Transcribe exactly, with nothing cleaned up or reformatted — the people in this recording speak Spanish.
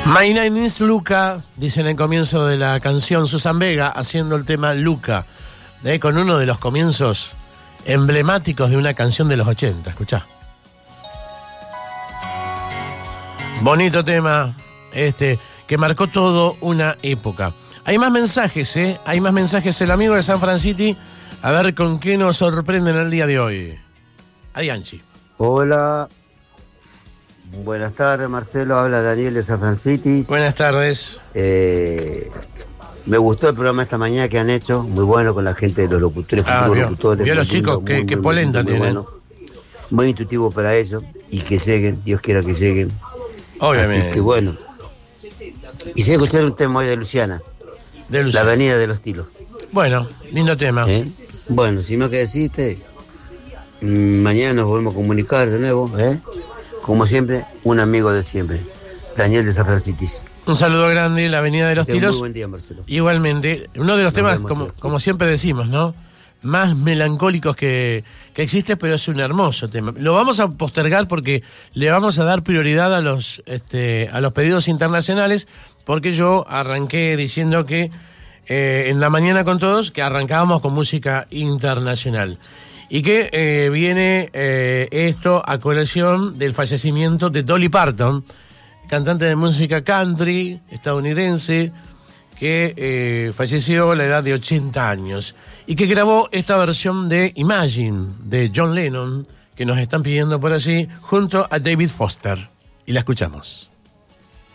My name is Luca, dice en el comienzo de la canción Susan Vega, haciendo el tema Luca, ¿eh? Con uno de los comienzos emblemáticos de una canción de los ochenta. Escuchá. Bonito tema, este, que marcó todo una época. Hay más mensajes, ¿eh? Hay más mensajes. El amigo de San Francisco, a ver con qué nos sorprenden el día de hoy. Adianchi. Hola. Buenas tardes, Marcelo. Habla Daniel de San Francisco. Buenas tardes. Eh, me gustó el programa esta mañana que han hecho. Muy bueno con la gente de los locutores. Ah, futuros vio, locutores. vio los chicos, muy, qué, muy, qué muy, polenta muy, muy tienen. bueno. Muy intuitivo para ellos. Y que lleguen, Dios quiera que lleguen. Obviamente. Así que bueno. Quisiera escuchar un tema hoy de Luciana. De Luciana. La Avenida de los Tilos. Bueno, lindo tema. ¿Eh? Bueno, si no que deciste, mañana nos volvemos a comunicar de nuevo, ¿eh? Como siempre, un amigo de siempre, Daniel de San Francisco. Un saludo grande, la Avenida de los Tenga Tilos. Muy buen día, Marcelo. Igualmente, uno de los Nos temas, vemos, como, Sergio. como siempre decimos, ¿no? Más melancólicos que, que existe, pero es un hermoso tema. Lo vamos a postergar porque le vamos a dar prioridad a los, este, a los pedidos internacionales, porque yo arranqué diciendo que eh, en la mañana con todos, que arrancábamos con música internacional. Y que eh, viene eh, esto a colación del fallecimiento de Dolly Parton, cantante de música country estadounidense, que eh, falleció a la edad de ochenta años y que grabó esta versión de Imagine de John Lennon, que nos están pidiendo por allí, junto a David Foster. Y la escuchamos.